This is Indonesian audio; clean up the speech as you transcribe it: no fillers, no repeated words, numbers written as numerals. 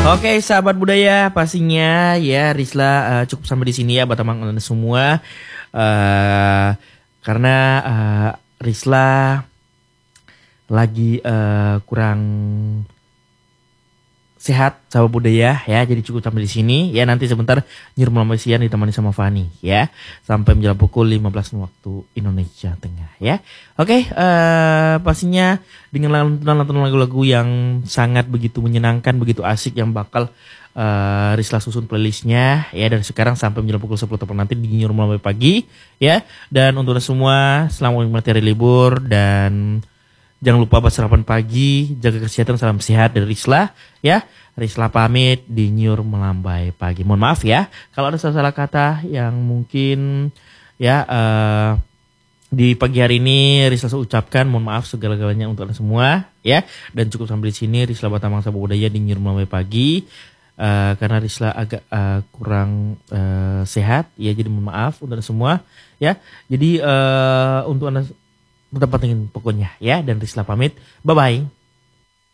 Oke, sahabat budaya, pastinya ya Risla cukup sampai di sini ya buat teman-teman semua. Karena Risla lagi kurang sehat sahabat budaya ya, jadi cukup sampai di sini ya. Nanti sebentar Nyuruh Melambai Siang ditemani sama Fani ya, sampai menjelang pukul 15 waktu Indonesia Tengah ya. Oke, pastinya dengan lantunan lagu-lagu yang sangat begitu menyenangkan, begitu asik yang bakal Risla susun playlistnya ya dari sekarang sampai menjelang pukul 10 tepat nanti di Nyuruh Melambai Pagi ya. Dan untuk semua selamat menikmati hari libur dan jangan lupa sarapan pagi, jaga kesehatan, salam sehat dari Risla ya. Risla pamit di Nyur Melambai Pagi. Mohon maaf ya kalau ada salah-salah kata yang mungkin ya di pagi hari ini Risla ucapkan. Mohon maaf segala-galanya untuk anda semua ya. Dan cukup sampai di sini Risla Batamang Sahabat Budaya di Nyur Melambai Pagi. Karena Risla agak kurang sehat ya, jadi mohon maaf untuk anda semua ya. Jadi untuk anda tetap pentingin pokoknya ya. Dan Risla pamit, bye bye.